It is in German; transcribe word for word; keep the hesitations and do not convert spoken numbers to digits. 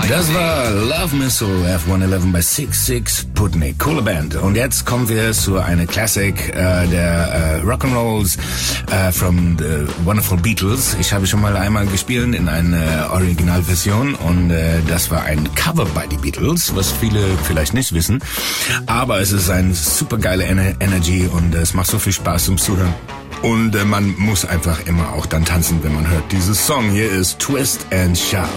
Das war Love Missile F hundertelf bei six six Sputnik. Coole Band. Und jetzt kommen wir zu einer Classic äh, der äh, Rock'n'Rolls äh, from the Wonderful Beatles. Ich habe schon mal einmal gespielt in einer Originalversion und äh, das war ein Cover bei die Beatles, was viele vielleicht nicht wissen. Aber es ist ein super geile Ener- Energy und äh, es macht so viel Spaß zum Zuhören. Und äh, man muss einfach immer auch dann tanzen, wenn man hört. Dieses Song hier ist Twist and Shout.